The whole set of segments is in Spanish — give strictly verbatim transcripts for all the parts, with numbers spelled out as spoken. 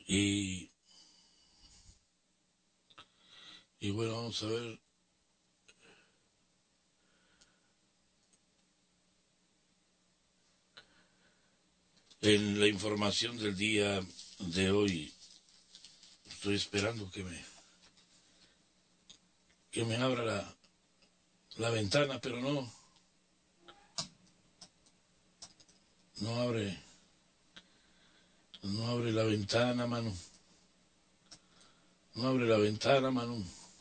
Y, y bueno, vamos a ver. En la información del día de hoy, estoy esperando que me que me abra la, la ventana, pero no, no abre, no abre la ventana, mano. No abre la ventana, mano.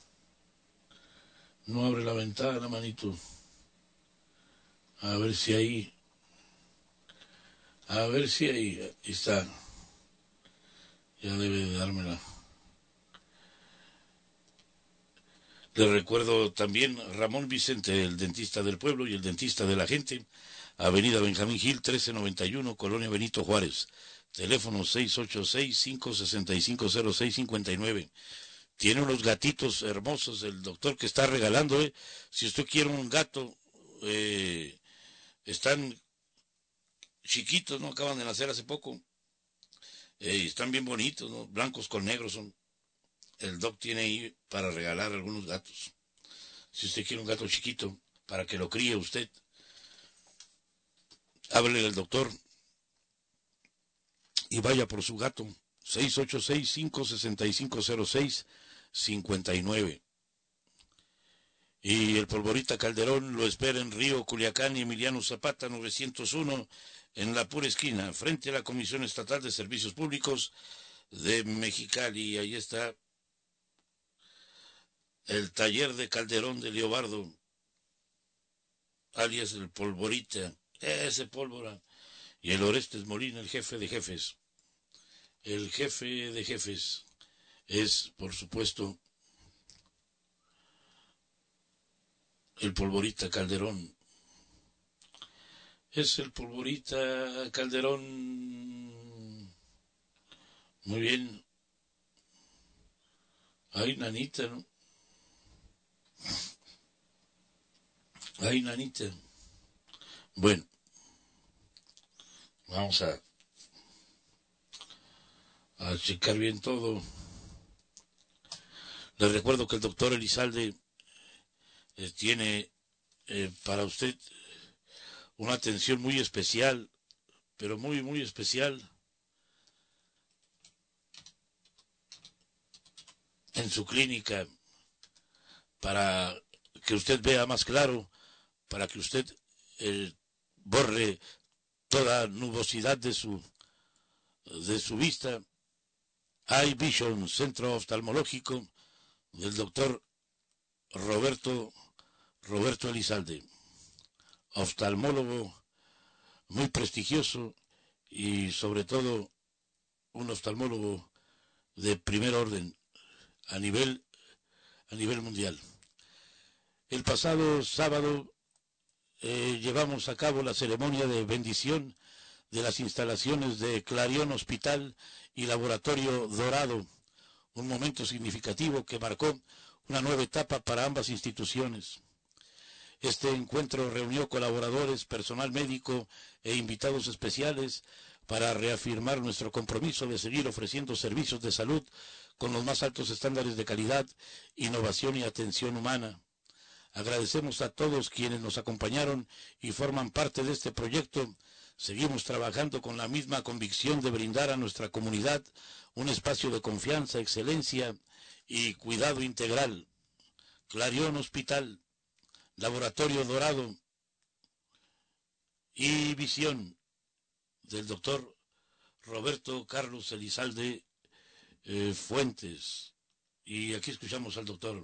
No abre la ventana, manito. A ver si ahí, a ver si ahí, ahí está. Ya debe de dármela. Le recuerdo también Ramón Vicente, el dentista del pueblo y el dentista de la gente, Avenida Benjamín Gil, trece noventa y uno, Colonia Benito Juárez. Teléfono seis ocho seis, cinco seis cinco, cero seis cinco nueve. Tiene unos gatitos hermosos el doctor que está regalando, ¿eh? Si usted quiere un gato, eh, están chiquitos, ¿no? Acaban de nacer hace poco. Eh, están bien bonitos, ¿no? Blancos con negros son. El doc tiene ahí para regalar algunos gatos. Si usted quiere un gato chiquito para que lo críe usted, háblele al doctor y vaya por su gato. seis ocho seis, cinco seis cinco, cero seis cinco nueve. Y el Polvorita Calderón lo espera en Río Culiacán y Emiliano Zapata novecientos uno, en la pura esquina, frente a la Comisión Estatal de Servicios Públicos de Mexicali. Ahí está el taller de Calderón de Leobardo, alias el Polvorita, ese Pólvora. Y el Orestes Molina, el jefe de jefes. El jefe de jefes es, por supuesto, el Polvorita Calderón. Es el Polvorita Calderón. Muy bien. Ay, nanita, ¿no? Ay, nanita. Bueno, vamos a, a checar bien todo. Les recuerdo que el doctor Elizalde eh, tiene eh, para usted una atención muy especial, pero muy, muy especial, en su clínica, para que usted vea más claro, para que usted eh, borre toda nubosidad de su, de su vista. Eye Vision, centro oftalmológico del doctor Roberto, Roberto Elizalde, oftalmólogo muy prestigioso y sobre todo un oftalmólogo de primer orden a nivel, a nivel mundial. El pasado sábado eh, llevamos a cabo la ceremonia de bendición de las instalaciones de Clarion Hospital y Laboratorio Dorado, un momento significativo que marcó una nueva etapa para ambas instituciones. Este encuentro reunió colaboradores, personal médico e invitados especiales para reafirmar nuestro compromiso de seguir ofreciendo servicios de salud con los más altos estándares de calidad, innovación y atención humana. Agradecemos a todos quienes nos acompañaron y forman parte de este proyecto. Seguimos trabajando con la misma convicción de brindar a nuestra comunidad un espacio de confianza, excelencia y cuidado integral. Clarion Hospital, Laboratorio Dorado y Visión del doctor Roberto Carlos Elizalde eh, Fuentes. Y aquí escuchamos al doctor.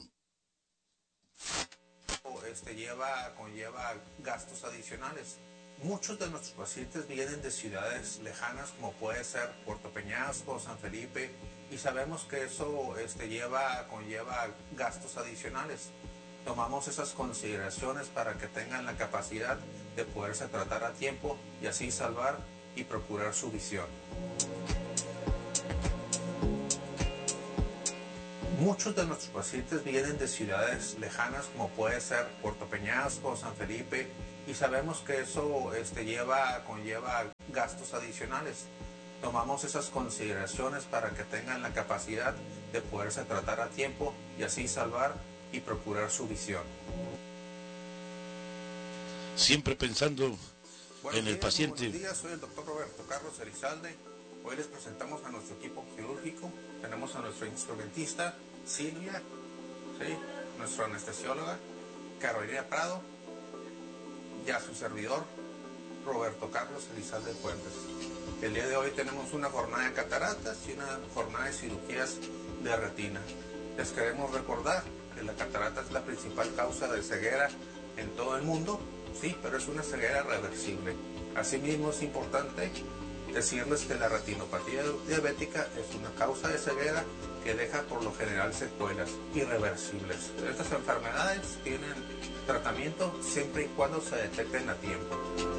Este lleva, conlleva gastos adicionales. Muchos de nuestros pacientes vienen de ciudades lejanas como puede ser Puerto Peñasco, San Felipe, y sabemos que eso este, lleva, conlleva gastos adicionales. Tomamos esas consideraciones para que tengan la capacidad de poderse tratar a tiempo y así salvar y procurar su visión. Muchos de nuestros pacientes vienen de ciudades lejanas como puede ser Puerto Peñasco, San Felipe, y sabemos que eso este, lleva, conlleva gastos adicionales. tomamos esas consideraciones para que tengan la capacidad de poderse tratar a tiempo y así salvar y procurar su visión. Siempre pensando Buenos en el días, paciente. Buenos días, soy el doctor Roberto Carlos Elizalde. Hoy les presentamos a nuestro equipo quirúrgico. Tenemos a nuestro instrumentista Silvia, ¿sí? Nuestra anestesióloga Carolina Prado y a su servidor Roberto Carlos Elizalde Fuentes. El día de hoy tenemos una jornada de cataratas y una jornada de cirugías de retina. Les queremos recordar que la catarata es la principal causa de ceguera en todo el mundo, sí, pero es una ceguera reversible. Asimismo es importante decirles que la retinopatía diabética es una causa de ceguera que deja por lo general secuelas irreversibles. Estas enfermedades tienen tratamiento siempre y cuando se detecten a tiempo.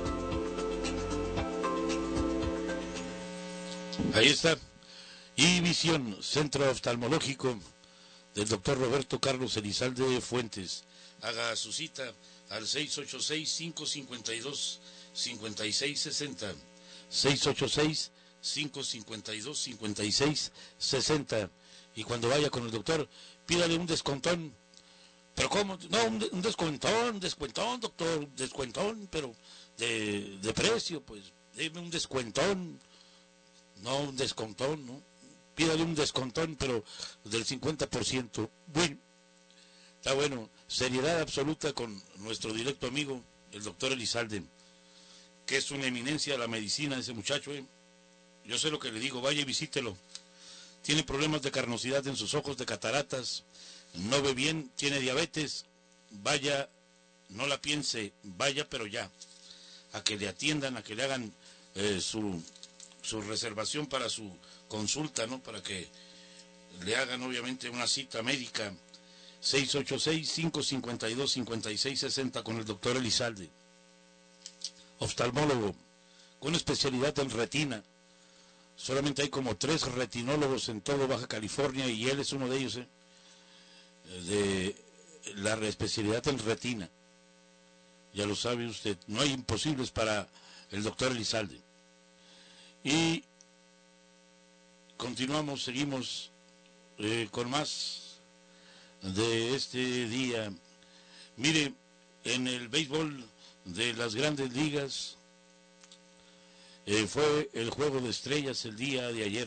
Ahí está. Y Visión, Centro Oftalmológico del doctor Roberto Carlos Elizalde Fuentes. Haga su cita al seis ocho seis, cinco cinco dos, cinco seis seis cero. seis ocho seis, cinco cinco dos, cinco seis seis cero. Y cuando vaya con el doctor, pídale un descontón. ¿Pero cómo? No, un, un descuentón, descuentón, doctor, descuentón, pero de, de precio, pues, deme un descuentón. No, un descontón, ¿no? Pídale un descontón, pero del cincuenta por ciento. Bueno, está bueno. Seriedad absoluta con nuestro directo amigo, el doctor Elizalde, que es una eminencia de la medicina, ese muchacho, ¿eh? Yo sé lo que le digo, vaya y visítelo. Tiene problemas de carnosidad en sus ojos, de cataratas, no ve bien, tiene diabetes, vaya, no la piense, vaya pero ya, a que le atiendan, a que le hagan eh, su... su reservación para su consulta, ¿no? Para que le hagan obviamente una cita médica. Seis ocho seis, cinco cinco dos, cinco seis seis cero con el doctor Elizalde, oftalmólogo con especialidad en retina. Solamente hay como tres retinólogos en todo Baja California y él es uno de ellos, ¿eh? De la especialidad en retina. Ya lo sabe usted, no hay imposibles para el doctor Elizalde. Y continuamos, seguimos eh, con más de este día. Mire, en el béisbol de las grandes ligas eh, fue el juego de estrellas el día de ayer.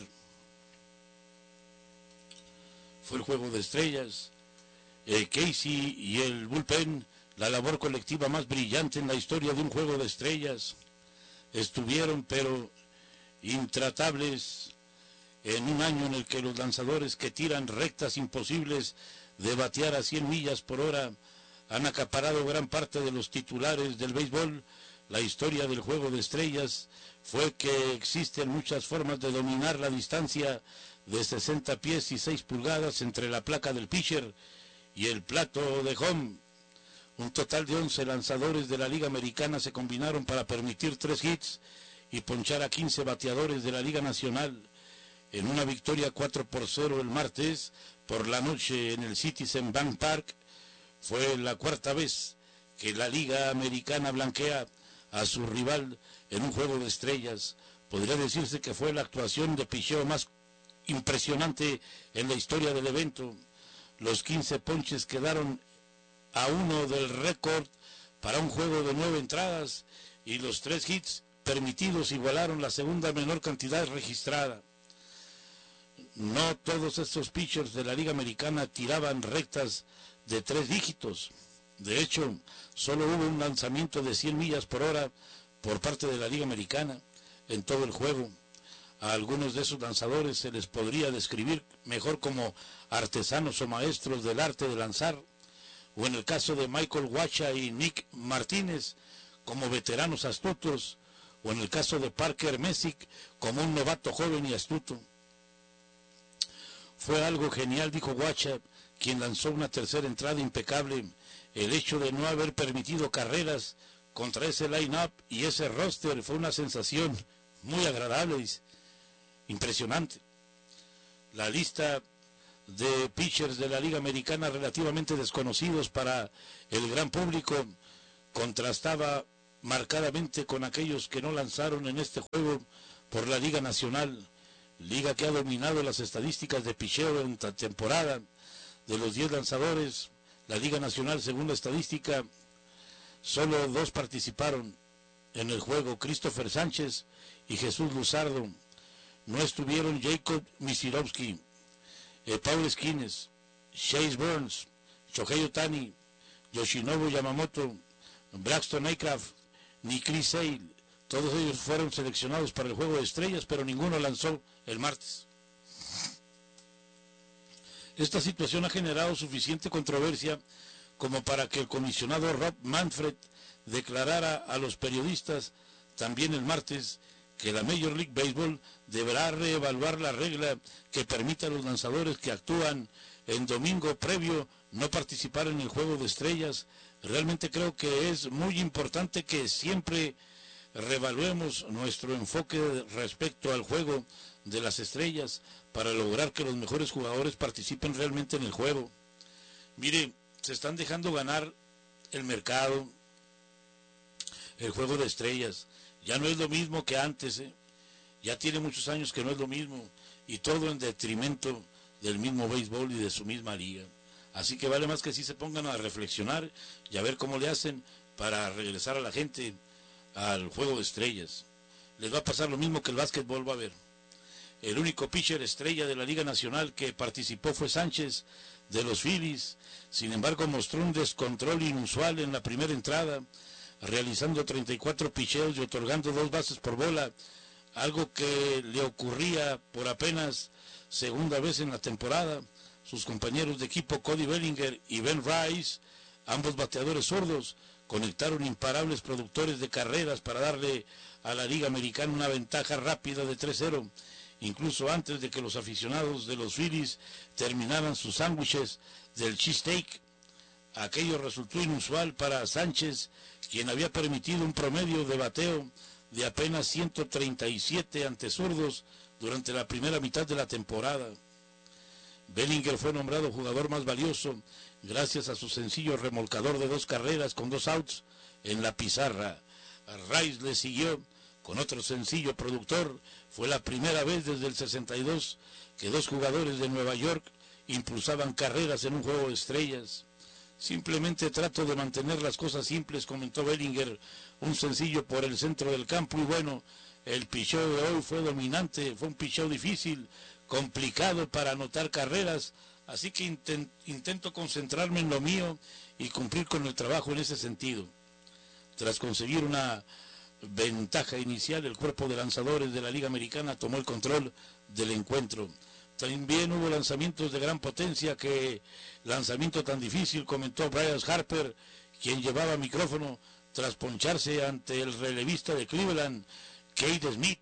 Fue el juego de estrellas. Eh, Casey y el bullpen, la labor colectiva más brillante en la historia de un juego de estrellas. Estuvieron, pero intratables en un año en el que los lanzadores que tiran rectas imposibles de batear a cien millas por hora han acaparado gran parte de los titulares del béisbol. La historia del juego de estrellas fue que existen muchas formas de dominar la distancia de sesenta pies y seis pulgadas entre la placa del pitcher y el plato de home. Un total de once lanzadores de la Liga Americana se combinaron para permitir tres hits y ponchar a quince bateadores de la Liga Nacional en una victoria cuatro por cero el martes por la noche en el Citizen Bank Park. Fue la cuarta vez que la Liga Americana blanquea a su rival en un juego de estrellas. Podría decirse que fue la actuación de picheo más impresionante en la historia del evento. Los quince ponches quedaron a uno del récord para un juego de nueve entradas y los tres hits permitidos igualaron la segunda menor cantidad registrada. No todos estos pitchers de la Liga Americana tiraban rectas de tres dígitos. De hecho, solo hubo un lanzamiento de cien millas por hora por parte de la Liga Americana en todo el juego. A algunos de esos lanzadores se les podría describir mejor como artesanos o maestros del arte de lanzar, o en el caso de Michael Wacha y Nick Martínez, como veteranos astutos, o en el caso de Parker Messick, como un novato joven y astuto. Fue algo genial, dijo Wacha, quien lanzó una tercera entrada impecable, el hecho de no haber permitido carreras contra ese line-up y ese roster fue una sensación muy agradable, impresionante. La lista de pitchers de la Liga Americana relativamente desconocidos para el gran público contrastaba marcadamente con aquellos que no lanzaron en este juego por la Liga Nacional, liga que ha dominado las estadísticas de picheo en esta temporada. De los diez lanzadores, la Liga Nacional, según la estadística, solo dos participaron en el juego, Christopher Sánchez y Jesús Luzardo. No estuvieron Jacob Misirovsky, eh, Paul Esquines, Chase Burns, Shohei Ohtani, Yoshinobu Yamamoto, Braxton Aycraft, ni Chris Sale. Todos ellos fueron seleccionados para el Juego de Estrellas, pero ninguno lanzó el martes. Esta situación ha generado suficiente controversia como para que el comisionado Rob Manfred declarara a los periodistas también el martes que la Major League Baseball deberá reevaluar la regla que permite a los lanzadores que actúan en domingo previo no participar en el Juego de Estrellas. Realmente creo que es muy importante que siempre reevaluemos nuestro enfoque respecto al Juego de las Estrellas para lograr que los mejores jugadores participen realmente en el juego. Mire, se están dejando ganar el mercado, el Juego de Estrellas. Ya no es lo mismo que antes, ¿eh? Ya tiene muchos años que no es lo mismo, y todo en detrimento del mismo béisbol y de su misma liga. Así que vale más que sí se pongan a reflexionar y a ver cómo le hacen para regresar a la gente al Juego de Estrellas. Les va a pasar lo mismo que el básquetbol va a ver. El único pitcher estrella de la Liga Nacional que participó fue Sánchez de los Phillies. Sin embargo, mostró un descontrol inusual en la primera entrada, realizando treinta y cuatro picheos y otorgando dos bases por bola, algo que le ocurría por apenas segunda vez en la temporada. Sus compañeros de equipo Cody Bellinger y Ben Rice, ambos bateadores zurdos, conectaron imparables productores de carreras para darle a la Liga Americana una ventaja rápida de tres cero, incluso antes de que los aficionados de los Phillies terminaran sus sándwiches del cheesesteak. Aquello resultó inusual para Sánchez, quien había permitido un promedio de bateo de apenas ciento treinta y siete ante zurdos durante la primera mitad de la temporada. Bellinger fue nombrado jugador más valioso gracias a su sencillo remolcador de dos carreras con dos outs en la pizarra. Rice le siguió con otro sencillo productor. Fue la primera vez desde el sesenta y dos que dos jugadores de Nueva York impulsaban carreras en un Juego de Estrellas. Simplemente trato de mantener las cosas simples, comentó Bellinger, un sencillo por el centro del campo, y bueno, el picheo de hoy fue dominante, fue un picheo difícil, complicado para anotar carreras, así que intent, intento concentrarme en lo mío y cumplir con el trabajo en ese sentido. Tras conseguir una ventaja inicial, el cuerpo de lanzadores de la Liga Americana tomó el control del encuentro. También hubo lanzamientos de gran potencia. Que lanzamiento tan difícil, comentó Bryce Harper, quien llevaba micrófono tras poncharse ante el relevista de Cleveland, Keith Smith.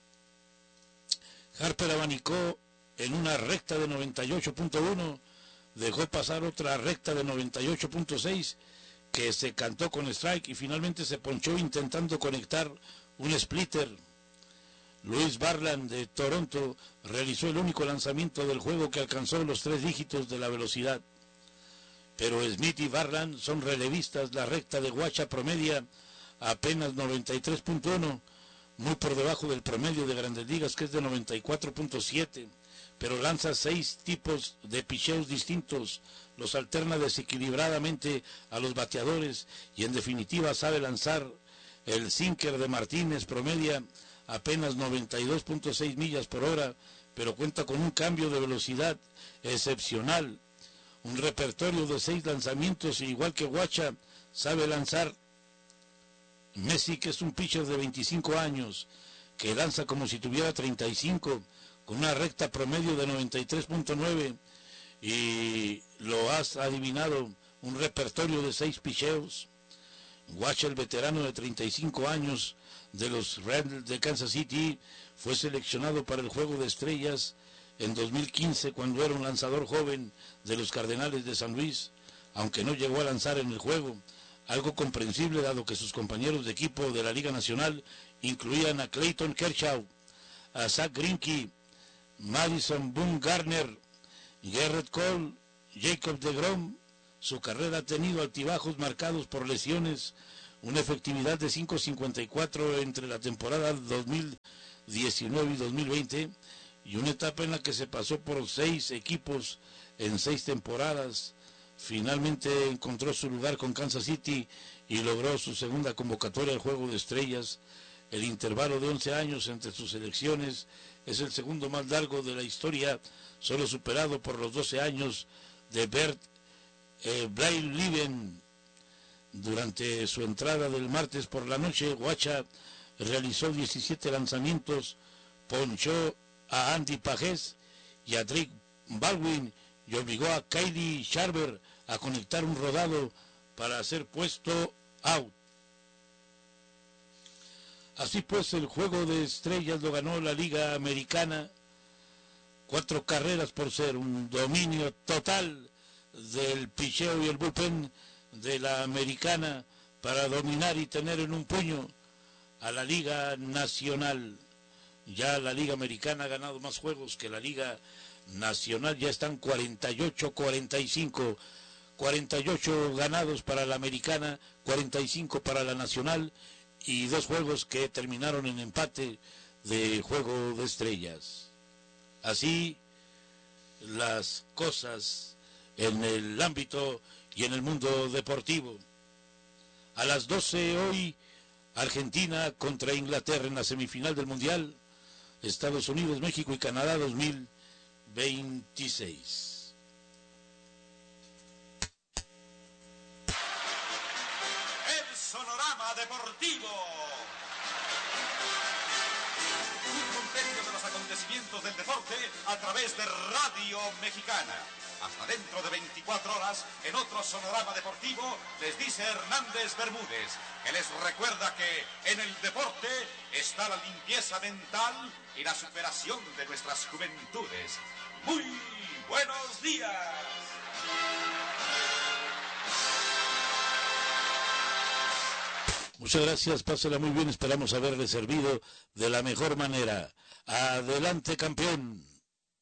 Harper abanicó en una recta de noventa y ocho punto uno, dejó pasar otra recta de noventa y ocho punto seis que se cantó con strike y finalmente se ponchó intentando conectar un splitter. Luis Barland de Toronto realizó el único lanzamiento del juego que alcanzó los tres dígitos de la velocidad. Pero Smith y Barland son relevistas. La recta de Guacha promedia apenas noventa y tres punto uno, muy por debajo del promedio de Grandes Ligas, que es de noventa y cuatro punto siete, pero lanza seis tipos de picheos distintos, los alterna desequilibradamente a los bateadores y en definitiva sabe lanzar. El sinker de Martínez promedia apenas noventa y dos punto seis millas por hora, pero cuenta con un cambio de velocidad excepcional. Un repertorio de seis lanzamientos, igual que Guacha, sabe lanzar. Messi, que es un pitcher de veinticinco años, que lanza como si tuviera treinta y cinco, con una recta promedio de noventa y tres punto nueve, y lo has adivinado, un repertorio de seis picheos. Guacha, el veterano de treinta y cinco años de los Reds de Kansas City, fue seleccionado para el Juego de Estrellas en dos mil quince cuando era un lanzador joven de los Cardenales de San Luis, aunque no llegó a lanzar en el juego, algo comprensible dado que sus compañeros de equipo de la Liga Nacional incluían a Clayton Kershaw, a Zach Greinke, Madison Bumgarner, Gerrit Cole, Jacob deGrom. Su carrera ha tenido altibajos marcados por lesiones, una efectividad de cinco punto cincuenta y cuatro entre la temporada dos mil diecinueve y dos mil veinte, y una etapa en la que se pasó por seis equipos en seis temporadas. Finalmente encontró su lugar con Kansas City y logró su segunda convocatoria al Juego de Estrellas. El intervalo de once años entre sus selecciones es el segundo más largo de la historia, solo superado por los doce años de Bert eh, Blyleven. Durante su entrada del martes por la noche, Guacha realizó diecisiete lanzamientos, ponchó a Andy Pages y a Drake Baldwin y obligó a Kyle Schwarber a conectar un rodado para ser puesto out. Así pues, el Juego de Estrellas lo ganó la Liga Americana, cuatro carreras por ser un dominio total del picheo y el bullpen de la Americana para dominar y tener en un puño a la Liga Nacional. Ya la Liga Americana ha ganado más juegos que la Liga Nacional, ya están cuarenta y ocho a cuarenta y cinco, cuarenta y ocho ganados para la Americana, cuarenta y cinco para la Nacional, y dos juegos que terminaron en empate de Juego de Estrellas. Así las cosas en el ámbito y en el mundo deportivo. A las doce hoy, Argentina contra Inglaterra en la semifinal del Mundial, Estados Unidos, México y Canadá dos mil veintiséis. El Sonorama Deportivo. Un compendio de los acontecimientos del deporte a través de Radio Mexicana. Hasta dentro de veinticuatro horas, en otro Sonorama Deportivo, les dice Hernández Bermúdez, que les recuerda que en el deporte está la limpieza mental y la superación de nuestras juventudes. ¡Muy buenos días! Muchas gracias, pásela muy bien, esperamos haberle servido de la mejor manera. Adelante, campeón.